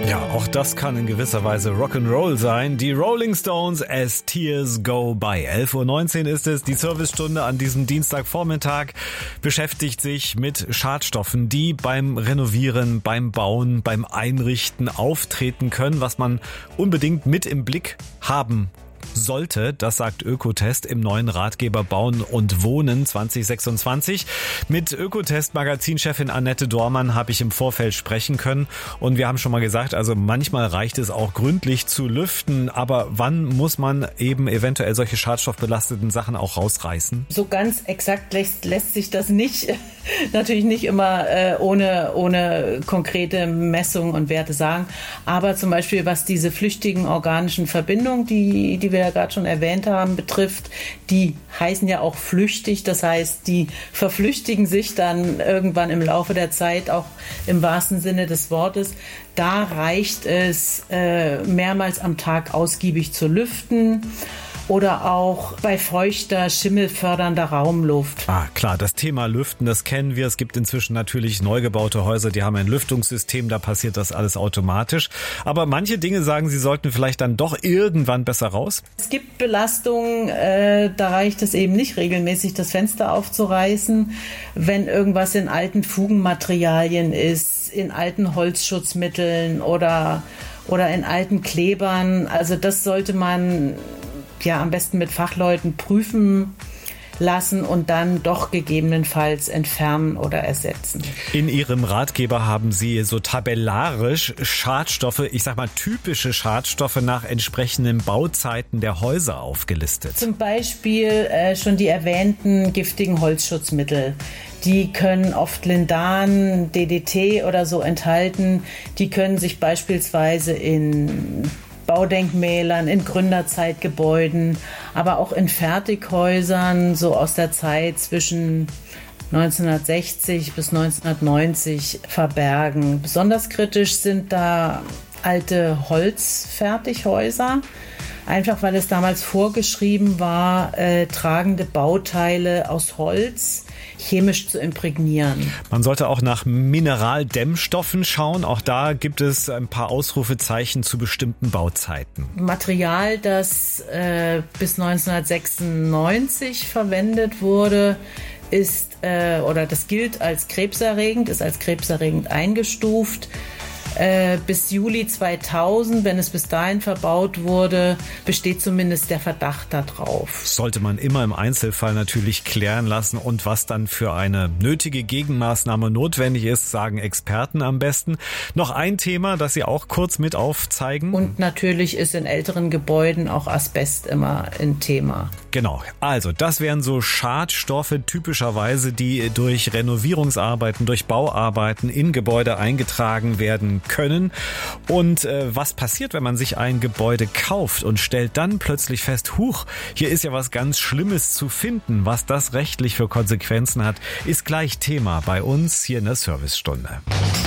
Ja, auch das kann in gewisser Weise Rock'n'Roll sein. Die Rolling Stones As Tears Go By. 11:19 Uhr ist es. Die Servicestunde an diesem Dienstagvormittag beschäftigt sich mit Schadstoffen, die beim Renovieren, beim Bauen, beim Einrichten auftreten können, was man unbedingt mit im Blick haben sollte. Das sagt Ökotest im neuen Ratgeber Bauen und Wohnen 2026. Mit Ökotest-Magazinchefin Annette Dormann habe ich im Vorfeld sprechen können und wir haben schon mal gesagt, also manchmal reicht es auch gründlich zu lüften, aber wann muss man eben eventuell solche schadstoffbelasteten Sachen auch rausreißen? So ganz exakt lässt sich das nicht, natürlich nicht immer ohne konkrete Messungen und Werte sagen, aber zum Beispiel was diese flüchtigen organischen Verbindungen, die wir ja gerade schon erwähnt haben, betrifft, die heißen ja auch flüchtig, das heißt, die verflüchtigen sich dann irgendwann im Laufe der Zeit, auch im wahrsten Sinne des Wortes. Da reicht es, mehrmals am Tag ausgiebig zu lüften. Oder auch bei feuchter, schimmelfördernder Raumluft. Ah, klar, das Thema Lüften, das kennen wir. Es gibt inzwischen natürlich neu gebaute Häuser, die haben ein Lüftungssystem, da passiert das alles automatisch. Aber manche Dinge sagen, sie sollten vielleicht dann doch irgendwann besser raus? Es gibt Belastungen, da reicht es eben nicht, regelmäßig das Fenster aufzureißen, wenn irgendwas in alten Fugenmaterialien ist, in alten Holzschutzmitteln oder in alten Klebern. Also das sollte man ja am besten mit Fachleuten prüfen lassen und dann doch gegebenenfalls entfernen oder ersetzen. In Ihrem Ratgeber haben Sie so tabellarisch Schadstoffe, ich sag mal typische Schadstoffe nach entsprechenden Bauzeiten der Häuser aufgelistet. Zum Beispiel schon die erwähnten giftigen Holzschutzmittel. Die können oft Lindan, DDT oder so enthalten. Die können sich beispielsweise in Baudenkmälern, in Gründerzeitgebäuden, aber auch in Fertighäusern, so aus der Zeit zwischen 1960 bis 1990 verbergen. Besonders kritisch sind da alte Holzfertighäuser, einfach weil es damals vorgeschrieben war, tragende Bauteile aus Holz chemisch zu imprägnieren. Man sollte auch nach Mineraldämmstoffen schauen. Auch da gibt es ein paar Ausrufezeichen zu bestimmten Bauzeiten. Material, das bis 1996 verwendet wurde, das gilt als krebserregend, ist als krebserregend eingestuft. Bis Juli 2000, wenn es bis dahin verbaut wurde, besteht zumindest der Verdacht darauf. Sollte man immer im Einzelfall natürlich klären lassen und was dann für eine nötige Gegenmaßnahme notwendig ist, sagen Experten am besten. Noch ein Thema, das Sie auch kurz mit aufzeigen. Und natürlich ist in älteren Gebäuden auch Asbest immer ein Thema. Genau, also das wären so Schadstoffe typischerweise, die durch Renovierungsarbeiten, durch Bauarbeiten in Gebäude eingetragen werden können. Und was passiert, wenn man sich ein Gebäude kauft und stellt dann plötzlich fest, huch, hier ist ja was ganz Schlimmes zu finden. Was das rechtlich für Konsequenzen hat, ist gleich Thema bei uns hier in der Servicestunde.